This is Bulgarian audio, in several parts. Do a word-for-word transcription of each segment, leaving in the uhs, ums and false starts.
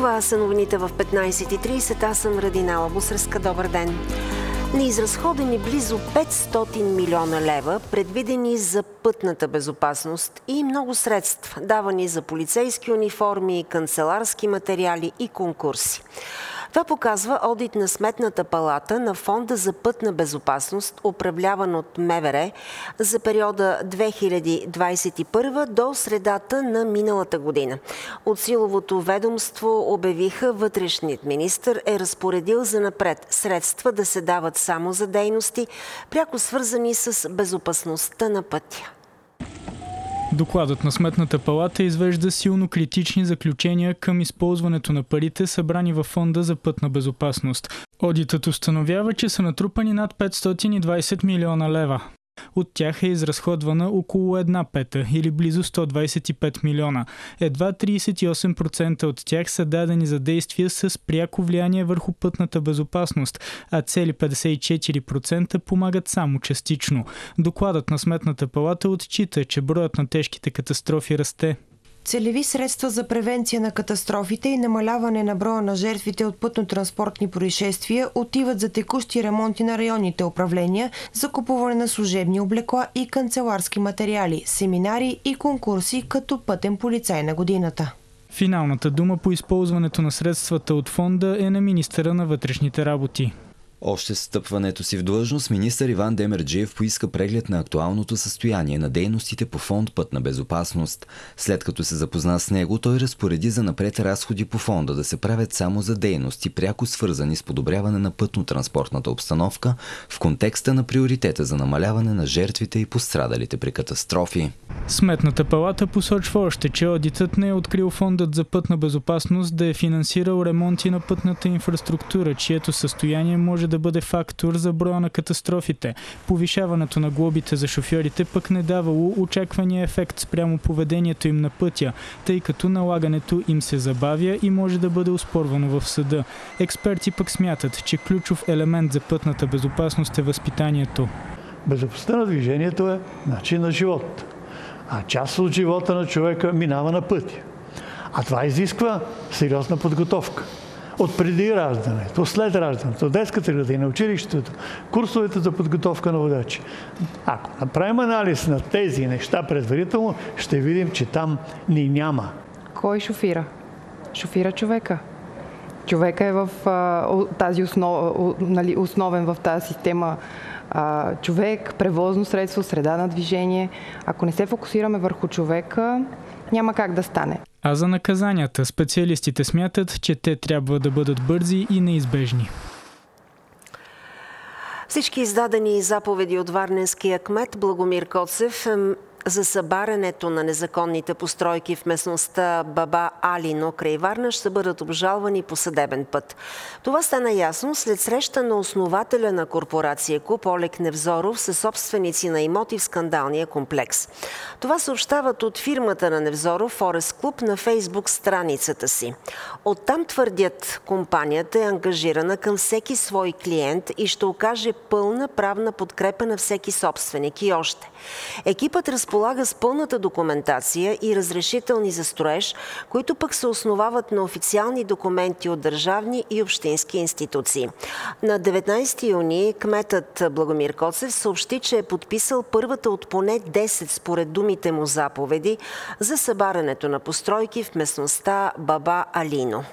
Това са новините в петнайсет и трийсет. Аз съм Радинала Бусърска. Добър ден. Неизразходени близо петстотин милиона лева, предвидени за пътната безопасност и много средства, давани за полицейски униформи, канцеларски материали и конкурси. Това показва одит на Сметната палата на Фонда за пътна безопасност, управляван от МВР за периода две хиляди двайсет и първа до средата на миналата година. От силовото ведомство обявиха, вътрешният министър е разпоредил занапред средства да се дават само за дейности, пряко свързани с безопасността на пътя. Докладът на Сметната палата извежда силно критични заключения към използването на парите, събрани във Фонда за пътна безопасност. Одитът установява, че са натрупани над петстотин и двайсет милиона лева. От тях е изразходвана около една пета или близо сто двайсет и пет милиона. Едва трийсет и осем процента от тях са дадени за действия с пряко влияние върху пътната безопасност, а цели петдесет и четири процента помагат само частично. Докладът на Сметната палата отчита, че броят на тежките катастрофи расте. Целеви средства за превенция на катастрофите и намаляване на броя на жертвите от пътно-транспортни происшествия отиват за текущи ремонти на районните управления, закупуване на служебни облекла и канцеларски материали, семинари и конкурси като пътен полицай на годината. Финалната дума по използването на средствата от фонда е на министъра на вътрешните работи. Още с встъпването си в длъжност, министър Иван Демерджиев поиска преглед на актуалното състояние на дейностите по фонд Пътна безопасност. След като се запозна с него, той разпореди за напред разходи по фонда да се правят само за дейности, пряко свързани с подобряване на пътно-транспортната обстановка в контекста на приоритета за намаляване на жертвите и пострадалите при катастрофи. Сметната палата посочва още, че одитът не е открил фондът за пътна безопасност да е финансирал ремонти на пътната инфраструктура, чието състояние може да бъде фактор за броя на катастрофите. Повишаването на глобите за шофьорите пък не давало очаквания ефект спрямо поведението им на пътя, тъй като налагането им се забавя и може да бъде оспорвано в съда. Експерти пък смятат, че ключов елемент за пътната безопасност е възпитанието. Безопасността на движението е начин на живот, а част от живота на човека минава на пътя. А това изисква сериозна подготовка. От преди раждането, след раждането, детската градина, училището, курсовете за подготовка на водачи. Ако направим анализ на тези неща предварително, ще видим, че там ни няма. Кой шофира? Шофира човека. Човека е в а, тази основ, нали, основен в тази система а, човек, превозно средство, среда на движение. Ако не се фокусираме върху човека, няма как да стане. А за наказанията специалистите смятат, че те трябва да бъдат бързи и неизбежни. Всички издадени заповеди от варненския кмет Благомир Коцев за събарянето на незаконните постройки в местността Баба Алино край Варна ще бъдат обжалвани по съдебен път. Това стана ясно след среща на основателя на корпорация КУП Олег Невзоров със собственици на имоти в скандалния комплекс. Това съобщават от фирмата на Невзоров Форест Клуб на Фейсбук страницата си. Оттам твърдят, компанията е ангажирана към всеки свой клиент и ще окаже пълна правна подкрепа на всеки собственик. И още. Екипът разполага с пълната документация и разрешителни за строеж, които пък се основават на официални документи от държавни и общински институции. На деветнайсети юни кметът Благомир Коцев съобщи, че е подписал първата от поне десет според думите му заповеди за събарянето на постройки в местността Баба Алино.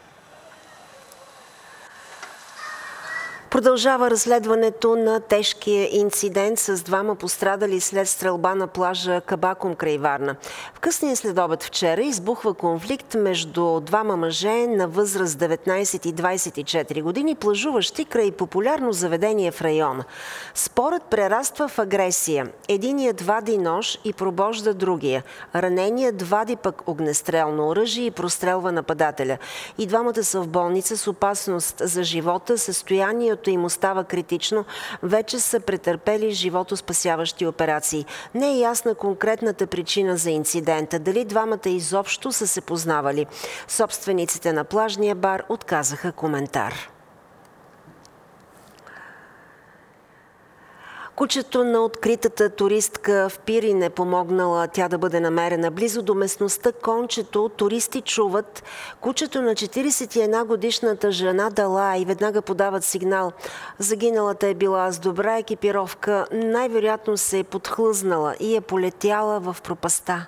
Продължава разследването на тежкия инцидент с двама пострадали след стрелба на плажа Кабакум край Варна. В късния следобед вчера избухва конфликт между двама мъже на възраст деветнайсет и двайсет и четири години, плажуващи край популярно заведение в района. Спорът прераства в агресия. Единият вади нож и пробожда другия. Раненият вади пък огнестрелно оръжие и прострелва нападателя. И двамата са в болница с опасност за живота. Състоянието им остава критично, вече са претърпели животоспасяващи операции. Не е ясна конкретната причина за инцидента, дали двамата изобщо са се познавали. Собствениците на плажния бар отказаха коментар. Кучето на откритата туристка в Пирин е помогнала тя да бъде намерена. Близо до местността Кончето туристи чуват кучето на четиридесет и една годишната жена Дала и веднага подават сигнал. Загиналата е била с добра екипировка, най-вероятно се е подхлъзнала и е полетяла в пропаста.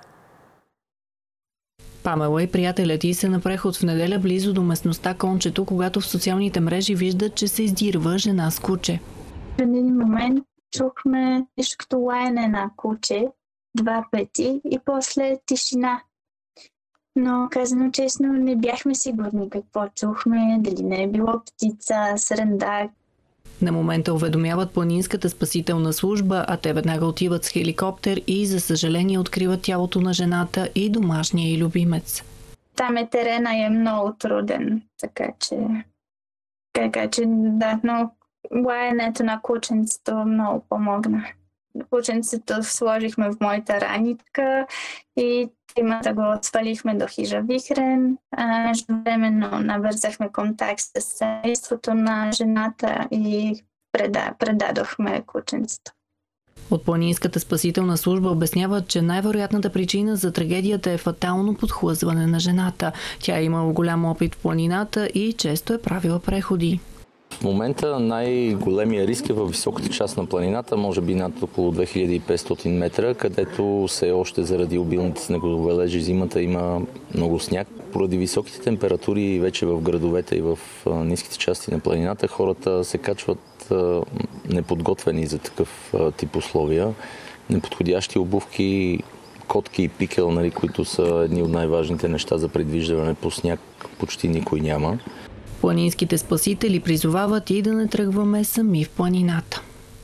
Памела и приятелят ѝ са на преход в неделя близо до местността Кончето, когато в социалните мрежи виждат, че се издирва жена с куче. В един момент чухме нещо като лаяне на куче два пъти и после тишина. Но казано честно, не бяхме сигурни какво чухме, дали не е било птица, срендак. На момента уведомяват планинската спасителна служба, а те веднага отиват с хеликоптер и, за съжаление, откриват тялото на жената и домашния ѝ любимец. Там е терена и е много труден, така че, така че да, но лаенето на кученцето много помогна. Кученцето сложихме в моята ранитка и тримата го свалихме до хижа Вихрен. Междувременно навързахме контакт с семейството на жената и преда, предадохме кученцето. От планинската спасителна служба обясняват, че най-вероятната причина за трагедията е фатално подхлъзване на жената. Тя е имала голям опит в планината и често е правила преходи. В момента най-големия риск е във високата част на планината, може би над около две хиляди и петстотин метра, където все още заради обилните снеговалежи зимата има много сняг. Поради високите температури вече в градовете и в ниските части на планината хората се качват неподготвени за такъв тип условия. Неподходящи обувки, котки и пикел, нали, които са едни от най-важните неща за придвижване по сняг, почти никой няма. Планинските спасители призовават и да не тръгваме сами в планината.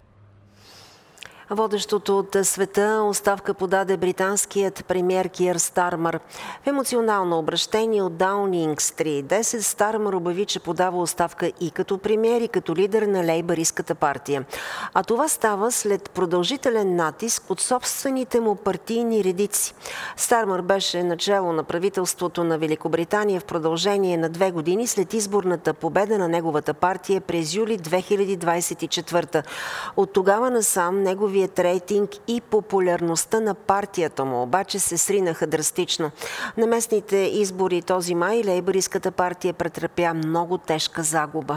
Водещото от света оставка подаде британският премиер Киър Стармър. В емоционално обращение от Даунинг Стрит десет Стармър обяви, че подава оставка и като премиер, и като лидер на лейбъристската партия. А това става след продължителен натиск от собствените му партийни редици. Стармър беше начело на правителството на Великобритания в продължение на две години след изборната победа на неговата партия през юли две хиляди двадесет и четвърта. От тогава насам неговият рейтинг и популярността на партията му обаче се сринаха драстично. На местните избори този май лейбъристската партия претърпя много тежка загуба.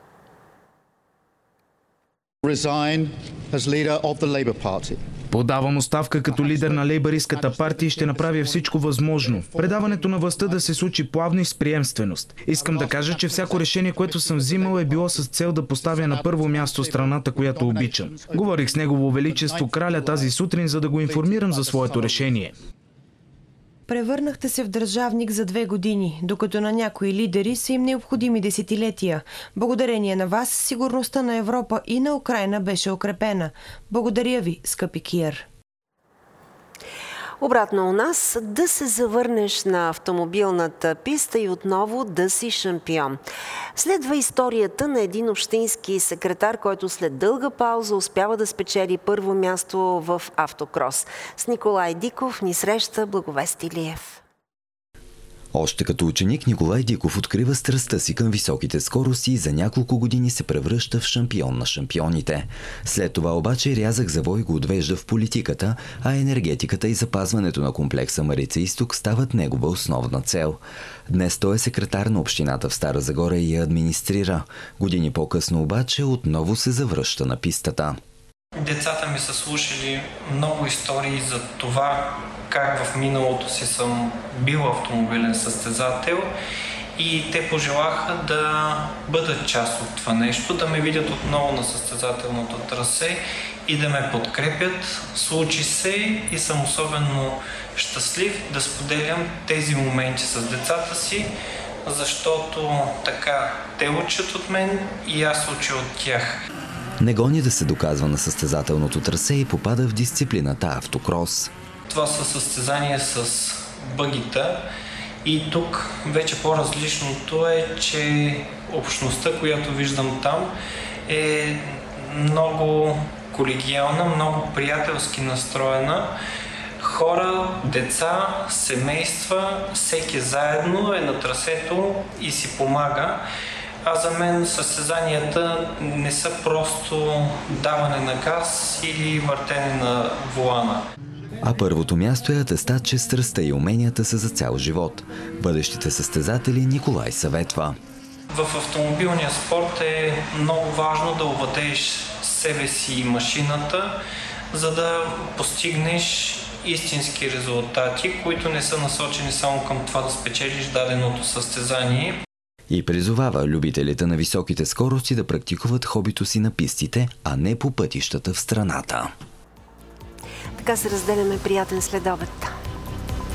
Подавам оставка като лидер на лейбъристската партия и ще направя всичко възможно. Предаването на властта да се случи плавно и с приемственост. Искам да кажа, че всяко решение, което съм взимал, е било с цел да поставя на първо място страната, която обичам. Говорих с Негово Величество краля тази сутрин, за да го информирам за своето решение. Превърнахте се в държавник за две години, докато на някои лидери са им необходими десетилетия. Благодарение на вас, сигурността на Европа и на Украйна беше укрепена. Благодаря ви, скъпи Киър. Обратно у нас, да се завърнеш на автомобилната писта и отново да си шампион. Следва историята на един общински секретар, който след дълга пауза успява да спечели първо място в автокрос. С Николай Диков ни среща Благовест Илиев. Още като ученик Николай Диков открива страстта си към високите скорости и за няколко години се превръща в шампион на шампионите. След това обаче рязък завой го отвежда в политиката, а енергетиката и запазването на комплекса Марица Изток стават негова основна цел. Днес той е секретар на общината в Стара Загора и я администрира. Години по-късно обаче отново се завръща на пистата. Децата ми са слушали много истории за това как в миналото си съм бил автомобилен състезател и те пожелаха да бъдат част от това нещо, да ме видят отново на състезателното трасе и да ме подкрепят. Случи се и съм особено щастлив да споделям тези моменти с децата си, защото така те учат от мен и аз уча от тях. Не гони да се доказва на състезателното трасе и попада в дисциплината автокрос. Това са състезания с бъгита и тук вече по-различното е, че общността, която виждам там, е много колегиална, много приятелски настроена. Хора, деца, семейства, всеки заедно е на трасето и си помага. А за мен състезанията не са просто даване на газ или въртене на волана. А първото място е атестат, че страстта и уменията са за цял живот. Бъдещите състезатели Николай съветва. В автомобилния спорт е много важно да овладееш себе си и машината, за да постигнеш истински резултати, които не са насочени само към това да спечелиш даденото състезание. И призовава любителите на високите скорости да практикуват хобито си на пистите, а не по пътищата в страната. Така се разделяме. Приятен следобед.